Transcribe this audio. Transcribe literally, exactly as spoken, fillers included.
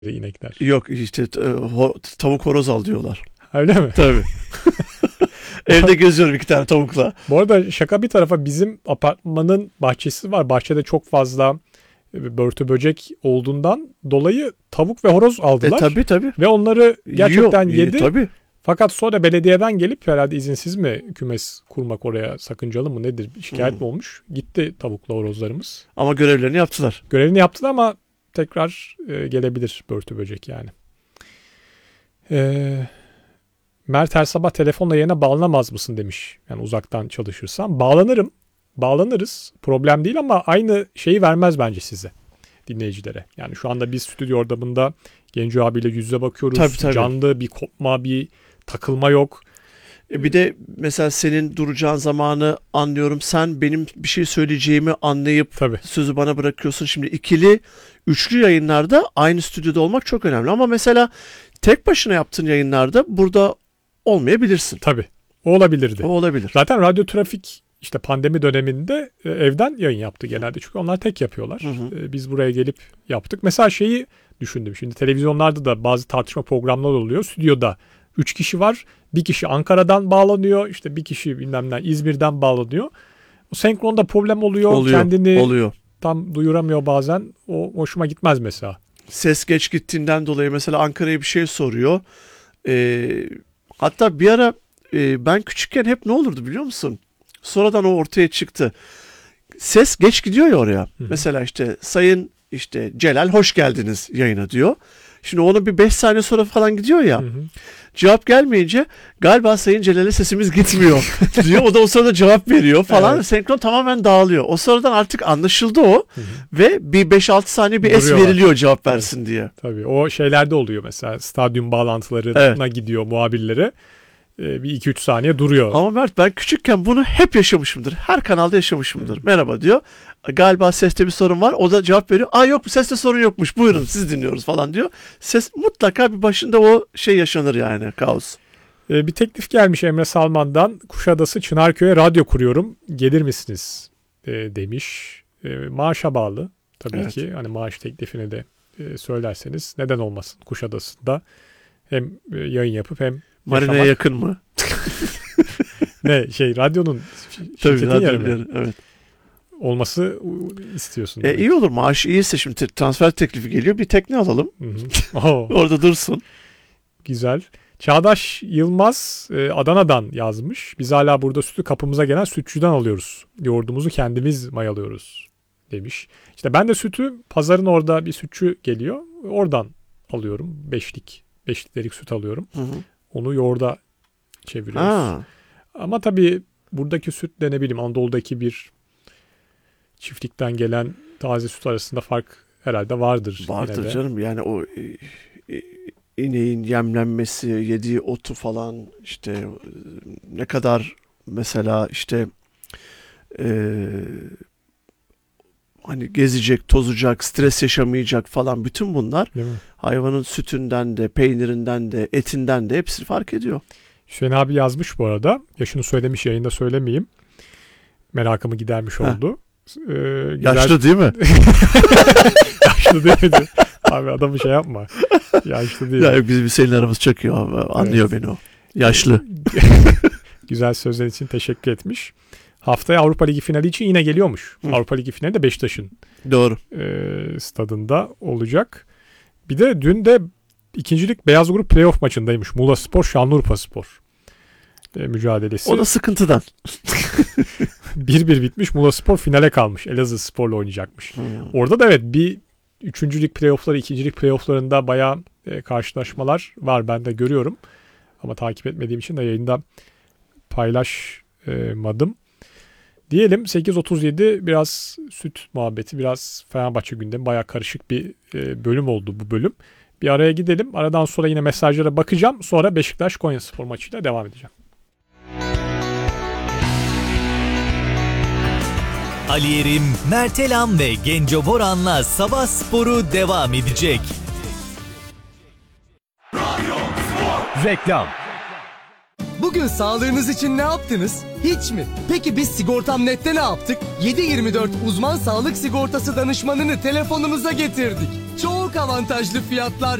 inekler. Yok işte tavuk horoz al diyorlar. Öyle mi? Tabii. Evde geziyorum iki tane tavukla. Bu arada şaka bir tarafa, bizim apartmanın bahçesi var. Bahçede çok fazla börtü böcek olduğundan dolayı tavuk ve horoz aldılar. E tabii tabii. Ve onları gerçekten yiyor, yedi. Tabii. Fakat sonra belediyeden gelip, herhalde izinsiz mi kümes kurmak oraya sakıncalı mı nedir, şikayet hmm. mi olmuş? Gitti tavukla horozlarımız. Ama görevlerini yaptılar. Görevini yaptılar ama tekrar e, gelebilir börtü böcek yani. Eee... Mert her sabah telefonla yayına bağlanamaz mısın demiş. Yani uzaktan çalışırsam. Bağlanırım. Bağlanırız. Problem değil ama aynı şeyi vermez bence size, dinleyicilere. Yani şu anda biz stüdyo ortamında Genco abiyle yüz yüze bakıyoruz. Tabii, tabii. Canlı bir kopma, bir takılma yok. E bir de mesela senin duracağın zamanı anlıyorum. Sen benim bir şey söyleyeceğimi anlayıp tabii. sözü bana bırakıyorsun. Şimdi ikili, üçlü yayınlarda aynı stüdyoda olmak çok önemli. Ama mesela tek başına yaptığın yayınlarda burada olmayabilirsin. Tabii. O olabilirdi. O olabilir. Zaten Radyo Trafik işte pandemi döneminde e, evden yayın yaptı genelde. Çünkü onlar tek yapıyorlar. Hı hı. E, biz buraya gelip yaptık. Mesela şeyi düşündüm. Şimdi televizyonlarda da bazı tartışma programları oluyor. Stüdyoda üç kişi var. Bir kişi Ankara'dan bağlanıyor. İşte bir kişi bilmem ne İzmir'den bağlanıyor. O senkronda problem oluyor. Oluyor. Kendini oluyor. tam duyuramıyor bazen. O hoşuma gitmez mesela. Ses geç gittiğinden dolayı mesela Ankara'ya bir şey soruyor. Eee Hatta bir ara e, ben küçükken hep ne olurdu biliyor musun? Sonradan o ortaya çıktı. Ses geç gidiyor ya oraya. Hı. Mesela işte Sayın işte Celal hoş geldiniz yayına diyor. Şimdi onu bir beş saniye sonra falan gidiyor ya. Hı hı. Cevap gelmeyince galiba Sayın Celal'e sesimiz gitmiyor diyor. O da o sırada cevap veriyor falan. Evet. Senkron tamamen dağılıyor. O sıradan artık anlaşıldı o. Hı hı. Ve bir beş altı saniye bir es veriliyor cevap versin evet. diye. Tabii o şeylerde oluyor mesela. Stadyum bağlantılarına evet. gidiyor muhabirlere. Bir iki üç saniye duruyor. Ama Mert ben küçükken bunu hep yaşamışımdır. Her kanalda yaşamışımdır. Hı. Merhaba diyor. Galiba seste bir sorun var. O da cevap veriyor. Aa yok bu seste sorun yokmuş. Buyurun siz dinliyoruz falan diyor. Ses mutlaka bir başında o şey yaşanır yani kaos. Ee, bir teklif gelmiş Emre Salman'dan. Kuşadası Çınarköy'e radyo kuruyorum. Gelir misiniz? E, demiş. E, maaşa bağlı tabii evet. ki. Hani maaş teklifini de e, söylerseniz neden olmasın Kuşadası'nda. Hem e, yayın yapıp hem Marina'ya yakın mı? ne şey radyonun şirketin yeri mi? Evet. Olması istiyorsun. E, iyi olur maaş iyiyse şimdi transfer teklifi geliyor bir tekne alalım. Orada dursun. Güzel. Çağdaş Yılmaz e, Adana'dan yazmış. Biz hala burada sütü kapımıza gelen sütçüden alıyoruz. Yoğurdumuzu kendimiz mayalıyoruz demiş. İşte ben de sütü pazarın orada bir sütçü geliyor. Oradan alıyorum. Beşlik. Beş litrelik süt alıyorum. Hı hı. Onu yoğurda çeviriyoruz. Aa. Ama tabii buradaki sütle ne bileyim Anadolu'daki bir çiftlikten gelen taze süt arasında fark herhalde vardır. Vardır canım yani o e, ineğin yemlenmesi, yediği otu falan işte ne kadar mesela işte e, hani gezecek, tozacak, stres yaşamayacak falan bütün bunlar hayvanın sütünden de, peynirinden de, etinden de hepsi fark ediyor. Hüseyin abi yazmış bu arada. Yaşını söylemiş yayında söylemeyeyim. Merakımı gidermiş oldu. Ee, Yaşlı güzel... değil mi? Yaşlı değil mi? Abi adamı şey yapma. Yaşlı değil. Ya yok bizim Hüseyin'le aramız çok iyi abi. Anlıyor evet. beni o. Yaşlı. Güzel sözler için teşekkür etmiş. Haftaya Avrupa Ligi finali için yine geliyormuş. Hı. Avrupa Ligi finali de Beşiktaş'ın Doğru. E, stadında olacak. Bir de dün de ikincilik Beyaz Grup playoff maçındaymış. Muğla Spor, Şanlıurfa Spor e, mücadelesi. O da sıkıntıdan. bir bir bitmiş. Muğla Spor finale kalmış. Elazığ Spor'la oynayacakmış. Hmm. Orada da evet bir üçüncülük playoff'ları, ikincilik playoff'larında bayağı e, karşılaşmalar var. Ben de görüyorum. Ama takip etmediğim için de yayında paylaşmadım. Diyelim sekiz otuz yedi biraz süt muhabbeti, biraz Fenerbahçe gündemi, bayağı karışık bir e, bölüm oldu bu bölüm. Bir araya gidelim. Aradan sonra yine mesajlara bakacağım. Sonra Beşiktaş Konyaspor maçıyla devam edeceğim. Ali Yerim, Mert Elam ve Genco Boran'la Sabah Sporu devam edecek. Reklam. Bugün sağlığınız için ne yaptınız? Hiç mi? Peki biz Sigortam Net'te ne yaptık? yedi yirmi dört uzman sağlık sigortası danışmanını telefonunuza getirdik. Çok avantajlı fiyatlar,